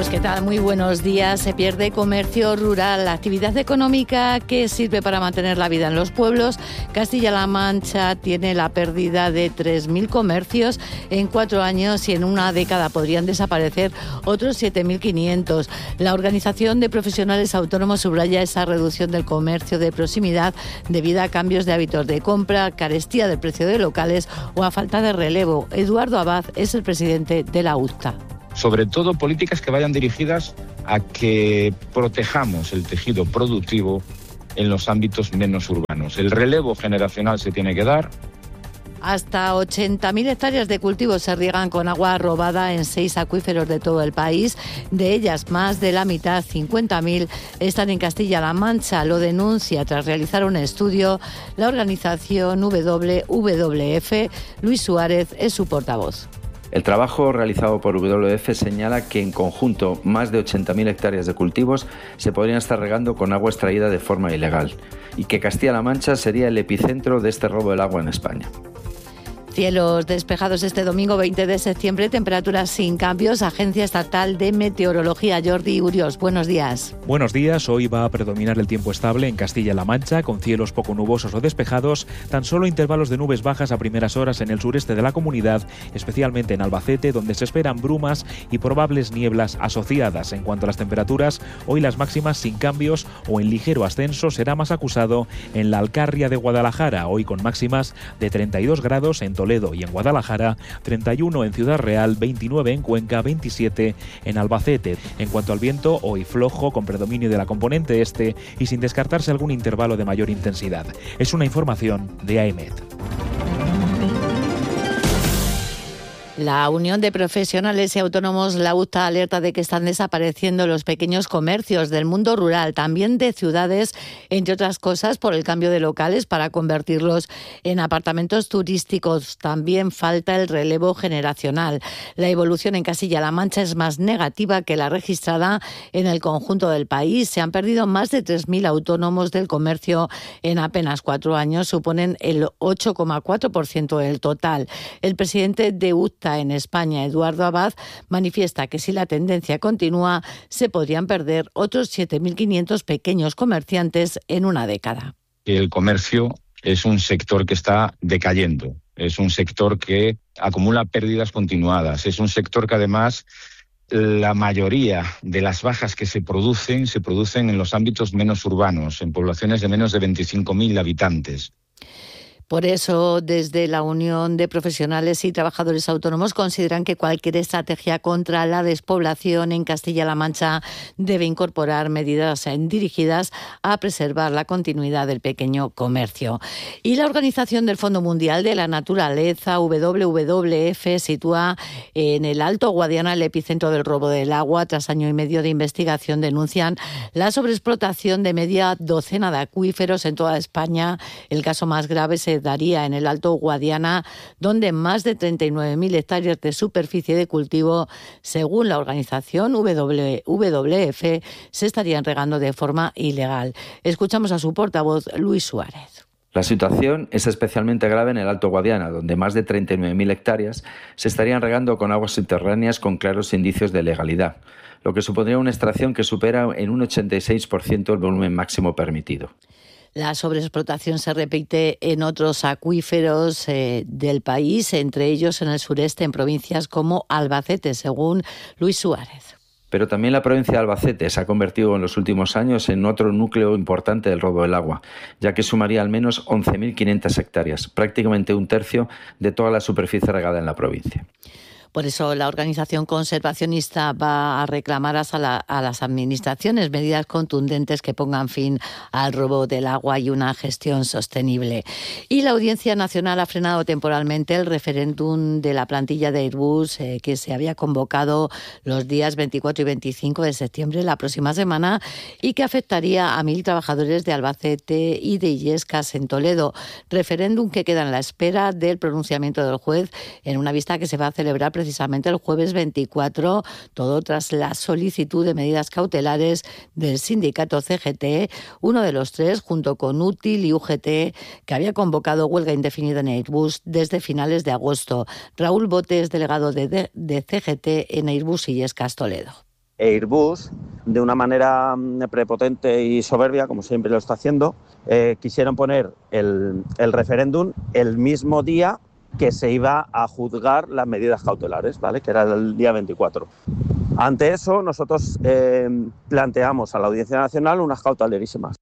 Pues qué tal, muy buenos días. Se pierde comercio rural, la actividad económica que sirve para mantener la vida en los pueblos. Castilla-La Mancha tiene la pérdida de 3.000 comercios en 4 años y en una década podrían desaparecer otros 7.500. La Organización de Profesionales Autónomos subraya esa reducción del comercio de proximidad debido a cambios de hábitos de compra, carestía del precio de locales o a falta de relevo. Eduardo Abad es el presidente de la UTA. Sobre todo políticas que vayan dirigidas a que protejamos el tejido productivo en los ámbitos menos urbanos. El relevo generacional se tiene que dar. Hasta 80.000 hectáreas de cultivos se riegan con agua robada en 6 acuíferos de todo el país. De ellas, más de la mitad, 50.000, están en Castilla-La Mancha. Lo denuncia tras realizar un estudio la organización WWF. Luis Suárez es su portavoz. El trabajo realizado por WWF señala que en conjunto más de 80.000 hectáreas de cultivos se podrían estar regando con agua extraída de forma ilegal y que Castilla-La Mancha sería el epicentro de este robo del agua en España. Cielos despejados este domingo 20 de septiembre, temperaturas sin cambios. Agencia Estatal de Meteorología, Jordi Urios, buenos días. Buenos días, hoy va a predominar el tiempo estable en Castilla-La Mancha, con cielos poco nubosos o despejados, tan solo intervalos de nubes bajas a primeras horas en el sureste de la comunidad, especialmente en Albacete, donde se esperan brumas y probables nieblas asociadas. En cuanto a las temperaturas, hoy las máximas sin cambios o en ligero ascenso, será más acusado en la Alcarria de Guadalajara, hoy con máximas de 32 grados en Toledo y en Guadalajara, 31 en Ciudad Real, 29 en Cuenca, 27 en Albacete. En cuanto al viento, hoy flojo con predominio de la componente este y sin descartarse algún intervalo de mayor intensidad. Es una información de AEMET. La Unión de Profesionales y Autónomos, la UTA, alerta de que están desapareciendo los pequeños comercios del mundo rural, también de ciudades, entre otras cosas, por el cambio de locales para convertirlos en apartamentos turísticos. También falta el relevo generacional. La evolución en Castilla-La Mancha es más negativa que la registrada en el conjunto del país. Se han perdido más de 3.000 autónomos del comercio en apenas 4 años, suponen el 8,4% del total. El presidente de UTA en España, Eduardo Abad, manifiesta que si la tendencia continúa, se podrían perder otros 7.500 pequeños comerciantes en una década. El comercio es un sector que está decayendo, es un sector que acumula pérdidas continuadas, es un sector que además la mayoría de las bajas que se producen en los ámbitos menos urbanos, en poblaciones de menos de 25.000 habitantes. Por eso, desde la Unión de Profesionales y Trabajadores Autónomos consideran que cualquier estrategia contra la despoblación en Castilla-La Mancha debe incorporar medidas dirigidas a preservar la continuidad del pequeño comercio. Y la Organización del Fondo Mundial de la Naturaleza, WWF, sitúa en el Alto Guadiana el epicentro del robo del agua. Tras año y medio de investigación, denuncian la sobreexplotación de media docena de acuíferos en toda España. El caso más grave se daría en el Alto Guadiana, donde más de 39.000 hectáreas de superficie de cultivo, según la organización WWF, se estarían regando de forma ilegal. Escuchamos a su portavoz, Luis Suárez. La situación es especialmente grave en el Alto Guadiana, donde más de 39.000 hectáreas se estarían regando con aguas subterráneas con claros indicios de legalidad, lo que supondría una extracción que supera en un 86% el volumen máximo permitido. La sobreexplotación se repite en otros acuíferos del país, entre ellos en el sureste, en provincias como Albacete, según Luis Suárez. Pero también la provincia de Albacete se ha convertido en los últimos años en otro núcleo importante del robo del agua, ya que sumaría al menos 11.500 hectáreas, prácticamente un tercio de toda la superficie regada en la provincia. Por eso la organización conservacionista va a reclamar a las administraciones medidas contundentes que pongan fin al robo del agua y una gestión sostenible. Y la Audiencia Nacional ha frenado temporalmente el referéndum de la plantilla de Airbus que se había convocado los días 24 y 25 de septiembre, la próxima semana, y que afectaría a 1.000 trabajadores de Albacete y de Illescas en Toledo. Referéndum que queda en la espera del pronunciamiento del juez en una vista que se va a celebrar precisamente el jueves 24, todo tras la solicitud de medidas cautelares del sindicato CGT, uno de los tres, junto con UTIL y UGT, que había convocado huelga indefinida en Airbus desde finales de agosto. Raúl Botes, delegado de CGT en Airbus Illescas Toledo. Airbus, de una manera prepotente y soberbia, como siempre lo está haciendo, quisieron poner el referéndum el mismo día que se iba a juzgar las medidas cautelares, ¿vale? Que era el día 24. Ante eso, nosotros planteamos a la Audiencia Nacional unas cautelerísimas.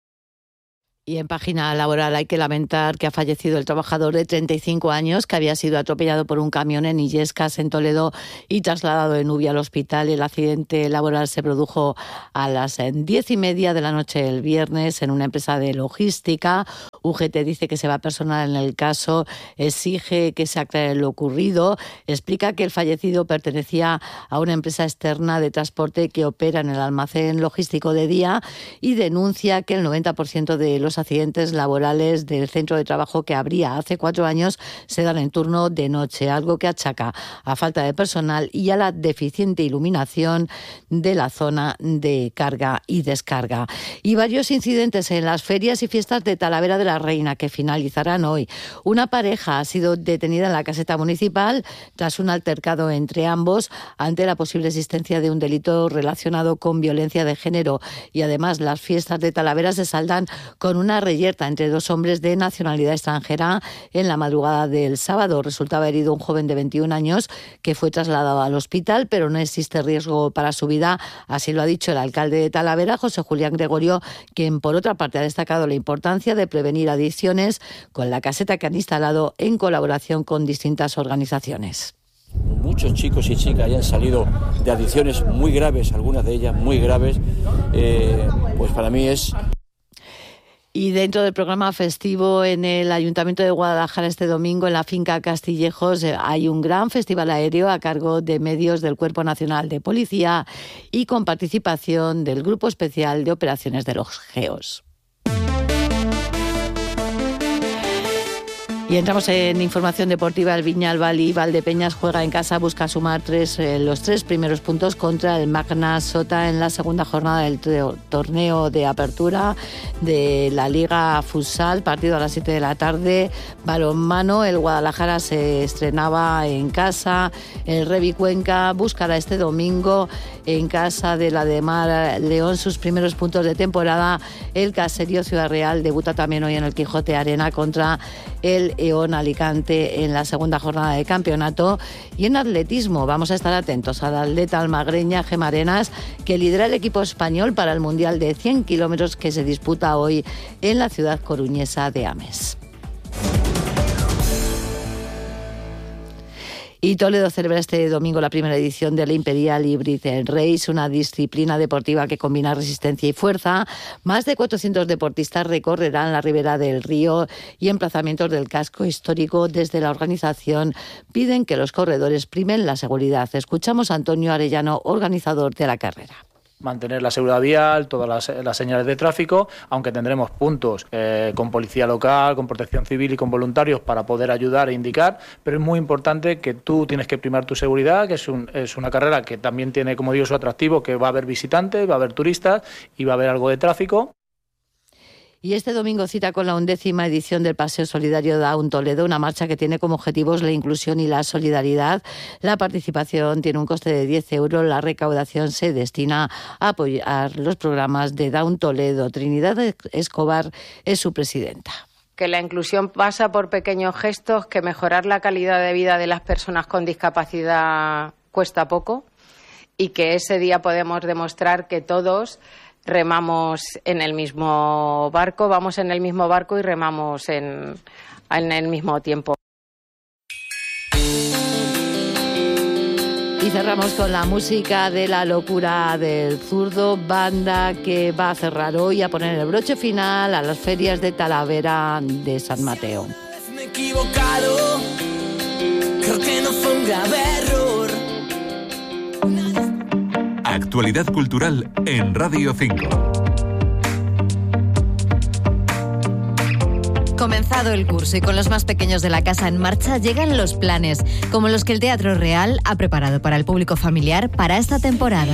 Y en página laboral hay que lamentar que ha fallecido el trabajador de 35 años que había sido atropellado por un camión en Illescas, en Toledo, y trasladado de Nubia al hospital. El accidente laboral se produjo a las 10:30 de la noche del viernes en una empresa de logística. UGT dice que se va a personar en el caso, exige que se aclare lo ocurrido, explica que el fallecido pertenecía a una empresa externa de transporte que opera en el almacén logístico de día y denuncia que el 90% de los accidentes laborales del centro de trabajo que abría hace 4 años se dan en turno de noche, algo que achaca a falta de personal y a la deficiente iluminación de la zona de carga y descarga. Y varios incidentes en las ferias y fiestas de Talavera de la Reina que finalizarán hoy. Una pareja ha sido detenida en la caseta municipal tras un altercado entre ambos ante la posible existencia de un delito relacionado con violencia de género, y además las fiestas de Talavera se saldan con una reyerta entre 2 hombres de nacionalidad extranjera. En la madrugada del sábado resultaba herido un joven de 21 años que fue trasladado al hospital, pero no existe riesgo para su vida, así lo ha dicho el alcalde de Talavera, José Julián Gregorio, quien por otra parte ha destacado la importancia de prevenir adicciones con la caseta que han instalado en colaboración con distintas organizaciones. Muchos chicos y chicas ya han salido de adicciones muy graves, algunas de ellas muy graves, pues para mí es... Y dentro del programa festivo en el Ayuntamiento de Guadalajara este domingo, en la finca Castillejos, hay un gran festival aéreo a cargo de medios del Cuerpo Nacional de Policía y con participación del Grupo Especial de Operaciones de los GEOS. Y entramos en información deportiva. El Viñalbal Valdepeñas juega en casa, busca sumar los 3 primeros puntos contra el Magna Sota en la segunda jornada del torneo de apertura de la Liga Futsal. Partido a las 7 de la tarde. Balonmano, el Guadalajara se estrenaba en casa. El Revi Cuenca buscará este domingo en casa de la de Mar León sus primeros puntos de temporada. El Caserío Ciudad Real debuta también hoy en el Quijote Arena contra el EON Alicante en la segunda jornada de campeonato. Y en atletismo vamos a estar atentos a la atleta almagreña Gemma Arenas, que lidera el equipo español para el Mundial de 100 kilómetros que se disputa hoy en la ciudad coruñesa de Ames. Y Toledo celebra este domingo la primera edición de la Imperial Hybrid Race, una disciplina deportiva que combina resistencia y fuerza. Más de 400 deportistas recorrerán la ribera del río y emplazamientos del casco histórico. Desde la organización piden que los corredores primen la seguridad. Escuchamos a Antonio Arellano, organizador de la carrera. Mantener la seguridad vial, todas las señales de tráfico, aunque tendremos puntos con policía local, con protección civil y con voluntarios para poder ayudar e indicar, pero es muy importante que tú tienes que primar tu seguridad, que es una carrera que también tiene, como digo, su atractivo, que va a haber visitantes, va a haber turistas y va a haber algo de tráfico. Y este domingo cita con la 11ª edición del Paseo Solidario Down Toledo, una marcha que tiene como objetivos la inclusión y la solidaridad. La participación tiene un coste de 10 euros. La recaudación se destina a apoyar los programas de Down Toledo. Trinidad Escobar es su presidenta. Que la inclusión pasa por pequeños gestos, que mejorar la calidad de vida de las personas con discapacidad cuesta poco y que ese día podemos demostrar que todos remamos en el mismo barco, vamos en el mismo barco y remamos en el mismo tiempo. Y cerramos con la música de La Locura del Zurdo, banda que va a cerrar hoy, a poner el broche final a las ferias de Talavera de San Mateo. Me he equivocado, creo que no fue un grave error. Actualidad cultural en Radio 5. Comenzado el curso y con los más pequeños de la casa en marcha, llegan los planes, como los que el Teatro Real ha preparado para el público familiar para esta temporada.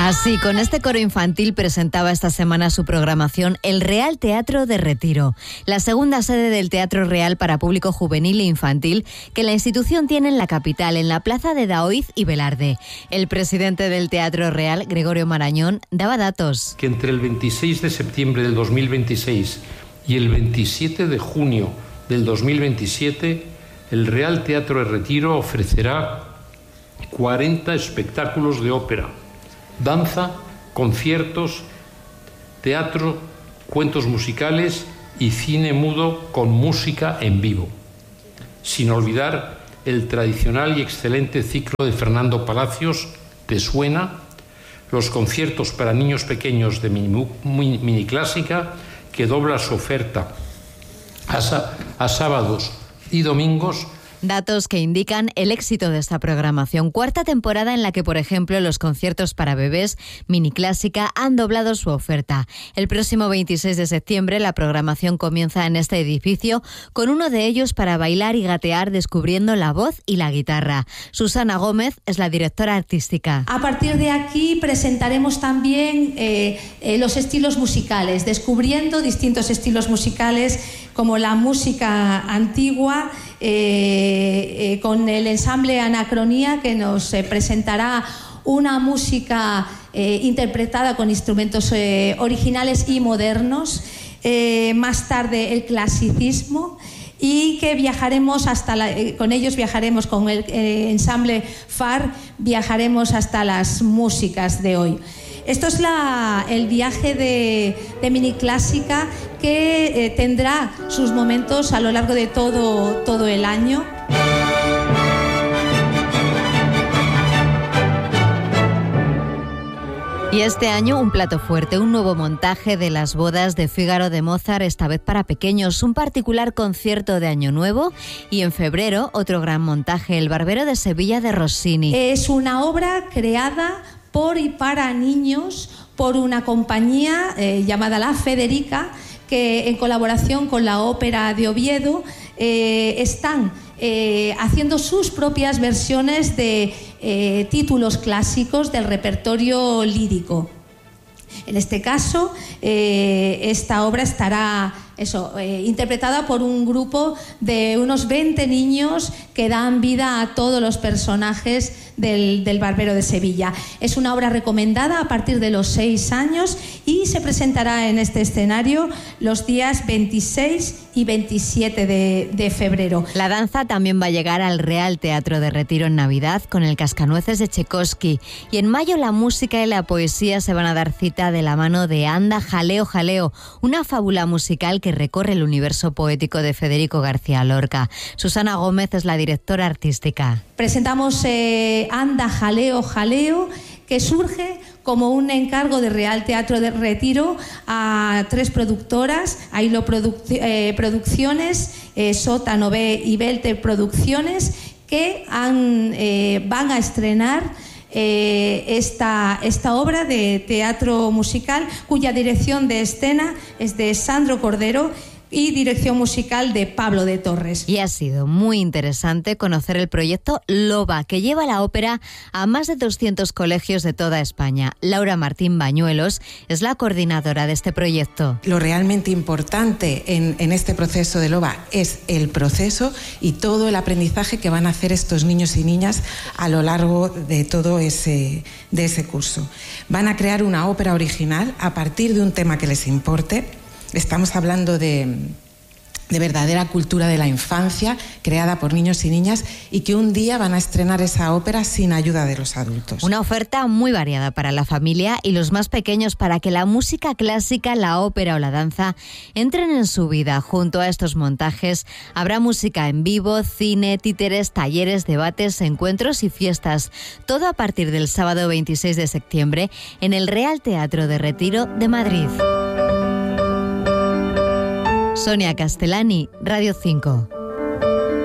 Así, con este coro infantil presentaba esta semana su programación el Real Teatro de Retiro, la segunda sede del Teatro Real para público juvenil e infantil que la institución tiene en la capital, en la plaza de Daoiz y Velarde. El presidente del Teatro Real, Gregorio Marañón, daba datos. Que entre el 26 de septiembre del 2026 y el 27 de junio del 2027, el Real Teatro de Retiro ofrecerá 40 espectáculos de ópera, danza, conciertos, teatro, cuentos musicales y cine mudo con música en vivo. Sin olvidar el tradicional y excelente ciclo de Fernando Palacios, ¿Te suena?, los conciertos para niños pequeños de mini clásica, que dobla su oferta a sábados y domingos. Datos que indican el éxito de esta programación. Cuarta temporada en la que, por ejemplo, los conciertos para bebés Mini Clásica han doblado su oferta. El próximo 26 de septiembre la programación comienza en este edificio con uno de ellos para bailar y gatear descubriendo la voz y la guitarra. Susana Gómez es la directora artística. A partir de aquí presentaremos también los estilos musicales, descubriendo distintos estilos musicales como la música antigua, con el ensamble Anacronía, que nos presentará una música interpretada con instrumentos originales y modernos, más tarde el clasicismo, y que viajaremos con ellos viajaremos con el ensamble FAR, viajaremos hasta las músicas de hoy. Esto es el viaje de Mini Clásica, que tendrá sus momentos a lo largo de todo el año. Y este año un plato fuerte, un nuevo montaje de las bodas de Fígaro de Mozart, esta vez para pequeños, un particular concierto de Año Nuevo y en febrero otro gran montaje, El Barbero de Sevilla de Rossini. Es una obra creada por y para niños por una compañía llamada La Federica, que en colaboración con la Ópera de Oviedo están haciendo sus propias versiones de títulos clásicos del repertorio lírico. En este caso, esta obra estará interpretada por un grupo de unos 20 niños que dan vida a todos los personajes del Barbero de Sevilla. Es una obra recomendada a partir de los 6 años y se presentará en este escenario los días 26 y 27 de febrero. La danza también va a llegar al Real Teatro de Retiro en Navidad con el Cascanueces de Tchaikovsky, y en mayo la música y la poesía se van a dar cita de la mano de Anda, Jaleo, Jaleo, una fábula musical que recorre el universo poético de Federico García Lorca. Susana Gómez es la directora artística. Presentamos Anda, Jaleo, Jaleo, que surge como un encargo de Real Teatro de Retiro a 3 productoras, Ailo Producciones, Sótano B y Belte Producciones, que van a estrenar esta obra de teatro musical, cuya dirección de escena es de Sandro Cordero y dirección musical de Pablo de Torres. Y ha sido muy interesante conocer el proyecto LOBA, que lleva la ópera a más de 200 colegios de toda España. Laura Martín Bañuelos es la coordinadora de este proyecto. Lo realmente importante en este proceso de LOBA es el proceso y todo el aprendizaje que van a hacer estos niños y niñas a lo largo de todo ese curso. Van a crear una ópera original a partir de un tema que les importe. Estamos hablando de verdadera cultura de la infancia, creada por niños y niñas, y que un día van a estrenar esa ópera sin ayuda de los adultos. Una oferta muy variada para la familia y los más pequeños, para que la música clásica, la ópera o la danza entren en su vida. Junto a estos montajes habrá música en vivo, cine, títeres, talleres, debates, encuentros y fiestas. Todo a partir del sábado 26 de septiembre en el Real Teatro de Retiro de Madrid. Sonia Castellani, Radio 5.